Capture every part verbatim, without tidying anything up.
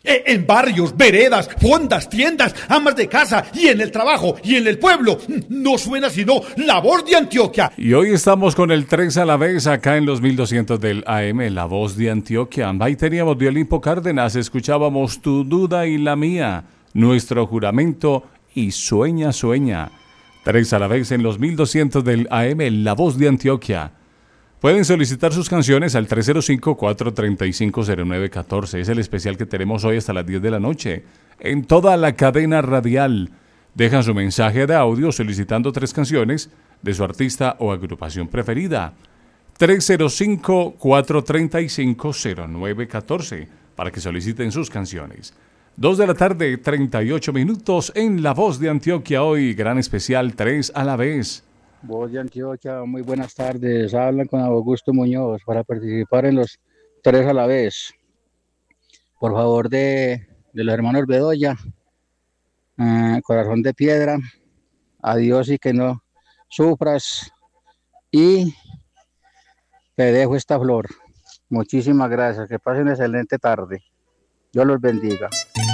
Eh, En barrios, veredas, fondas, tiendas, amas de casa y en el trabajo y en el pueblo. No suena sino La Voz de Antioquia. Y hoy estamos con el tres a la vez acá en los mil doscientos del A M, La Voz de Antioquia. Ahí teníamos de Olimpo Cárdenas, escuchábamos Tu duda y la mía, Nuestro juramento y Sueña, sueña. tres a la vez en los mil doscientos del A M, La Voz de Antioquia. Pueden solicitar sus canciones al tres cero cinco, cuatro tres cinco, cero nueve uno cuatro. Es el especial que tenemos hoy hasta las diez de la noche. En toda la cadena radial. Dejan su mensaje de audio solicitando tres canciones de su artista o agrupación preferida. tres cero cinco, cuatro tres cinco, cero nueve uno cuatro para que soliciten sus canciones. dos de la tarde, treinta y ocho minutos en La Voz de Antioquia. Hoy, gran especial tres a la vez. Voz de Antioquia, muy buenas tardes. Hablan con Augusto Muñoz para participar en los tres a la vez. Por favor de, de los hermanos Bedoya, eh, Corazón de Piedra, Adiós y que no sufras, y Te dejo esta flor. Muchísimas gracias, que pasen excelente tarde. Dios los bendiga.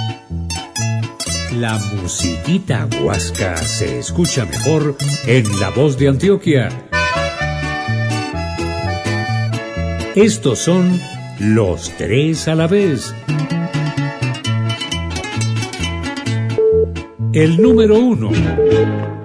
La musiquita huasca se escucha mejor en La Voz de Antioquia. Estos son los tres a la vez. El número uno.